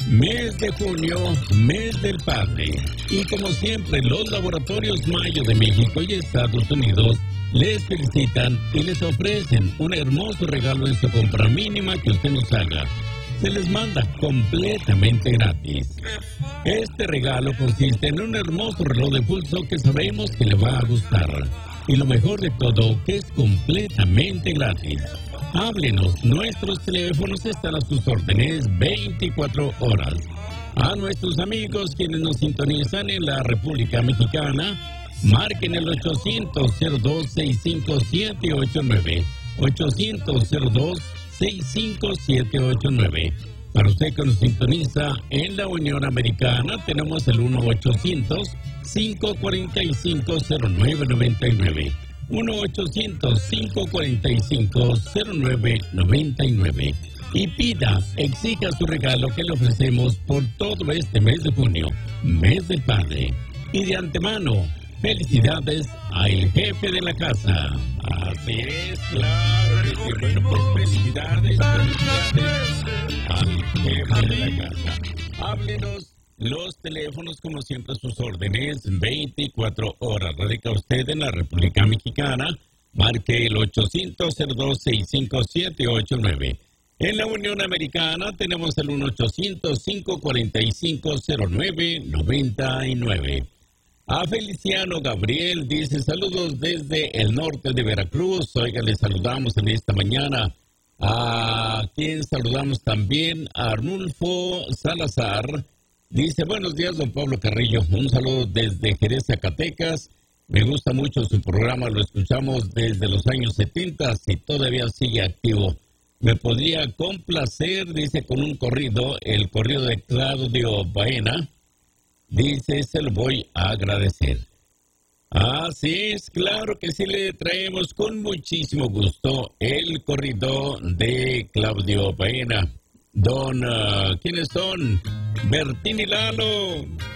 Mes de junio, mes del padre. Y como siempre, los laboratorios Mayo de México y Estados Unidos les felicitan y les ofrecen un hermoso regalo en su compra mínima que usted nos haga. Se les manda completamente gratis. Este regalo consiste en un hermoso reloj de pulso que sabemos que le va a gustar. Y lo mejor de todo, que es completamente gratis. Háblenos, nuestros teléfonos están a sus órdenes 24 horas. A nuestros amigos quienes nos sintonizan en la República Mexicana, marquen el 800-02-65789. 800-02-65789. Para usted que nos sintoniza en la Unión Americana, tenemos el 1-800-545-0999. 1-800-545-0999. Y pida, exija su regalo que le ofrecemos por todo este mes de junio, mes del padre. Y de antemano, felicidades al jefe de la casa. Así es, claro. Bueno, pues felicidades al jefe de la casa. Háblenos. Los teléfonos, como siempre, a sus órdenes, 24 horas. Radica usted en la República Mexicana, marque el 800-02-65789. En la Unión Americana tenemos el 1-800-545-0999. A Feliciano Gabriel dice, saludos desde el norte de Veracruz. Oiga, le saludamos en esta mañana. A quien saludamos también, a Arnulfo Salazar. Dice, buenos días, don Pablo Carrillo. Un saludo desde Jerez, Zacatecas. Me gusta mucho su programa, lo escuchamos desde los años 70 y todavía sigue activo. Me podría complacer, dice, con un corrido, el corrido de Claudio Baena. Dice, se lo voy a agradecer. Así es, claro que sí le traemos con muchísimo gusto el corrido de Claudio Baena. ¿Quiénes son? Bertín y Lalo.